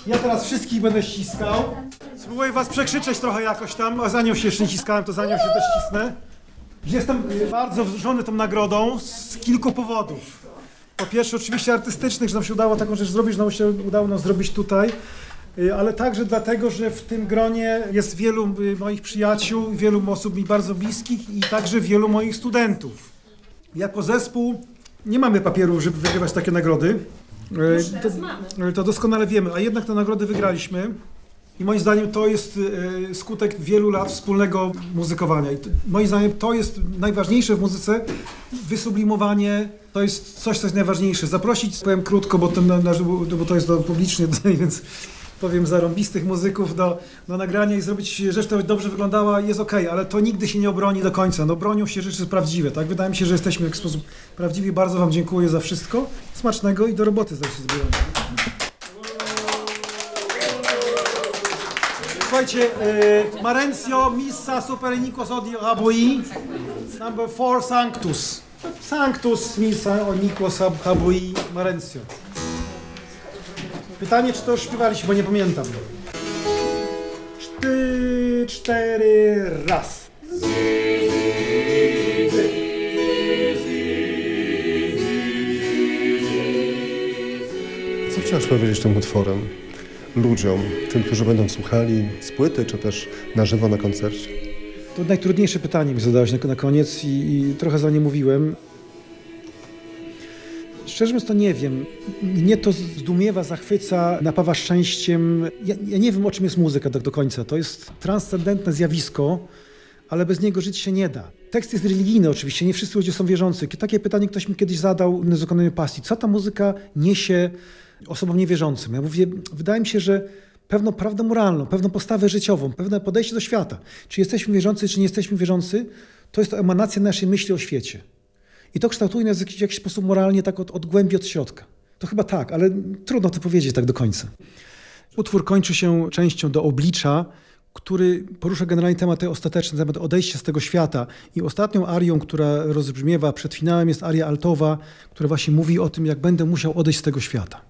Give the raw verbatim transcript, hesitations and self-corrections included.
Ja teraz wszystkich będę ściskał. Spróbuję was przekrzyczeć trochę jakoś tam, a za nią się jeszcze nie ściskałem, to za nią się też cisnę. Jestem bardzo wzruszony tą nagrodą z kilku powodów. Po pierwsze oczywiście artystycznych, że nam się udało taką rzecz zrobić, że nam się udało nam zrobić tutaj, ale także dlatego, że w tym gronie jest wielu moich przyjaciół, wielu osób mi bardzo bliskich i także wielu moich studentów. Jako zespół nie mamy papieru, żeby wygrywać takie nagrody. To, to doskonale wiemy, a jednak te nagrody wygraliśmy. I moim zdaniem to jest skutek wielu lat wspólnego muzykowania. I to, moim zdaniem to jest najważniejsze w muzyce, wysublimowanie, to jest coś, co jest najważniejsze. Zaprosić, powiem krótko, bo to, bo to jest do publicznie, więc powiem zarąbistych muzyków do, do nagrania i zrobić rzecz, która dobrze wyglądała, jest okej, okay, ale to nigdy się nie obroni do końca. No bronią się rzeczy prawdziwe, tak? Wydaje mi się, że jesteśmy w sposób prawdziwy. Bardzo wam dziękuję za wszystko. Smacznego i do roboty zaś się zbieramy. Słuchajcie, y, Marencio, Missa, Superenikos, Odi, Habui, number four, Sanctus. Sanctus, Missa, Onikos, Habui, Marencio. Pytanie, czy to już śpiewaliśmy, bo nie pamiętam. Cztery, cztery, raz. Co chciałeś powiedzieć tym utworem? Ludziom, tym, którzy będą słuchali z płyty, czy też na żywo na koncercie? To najtrudniejsze pytanie mi zadałeś na, na koniec i, i trochę za nie mówiłem. Szczerze mówiąc to nie wiem. Mnie to zdumiewa, zachwyca, napawa szczęściem. Ja, ja nie wiem, o czym jest muzyka do, do końca. To jest transcendentne zjawisko, ale bez niego żyć się nie da. Tekst jest religijny oczywiście, nie wszyscy ludzie są wierzący. Takie pytanie ktoś mi kiedyś zadał na wykonaniu pasji. Co ta muzyka niesie osobom niewierzącym? Ja mówię, wydaje mi się, że pewną prawdę moralną, pewną postawę życiową, pewne podejście do świata. Czy jesteśmy wierzący, czy nie jesteśmy wierzący, to jest to emanacja naszej myśli o świecie. I to kształtuje nas w jakiś, w jakiś sposób moralnie tak od, od głębi, od środka. To chyba tak, ale trudno to powiedzieć tak do końca. Utwór kończy się częścią do oblicza, który porusza generalnie temat ostateczny, temat odejścia z tego świata. I ostatnią arią, która rozbrzmiewa przed finałem, jest aria altowa, która właśnie mówi o tym, jak będę musiał odejść z tego świata.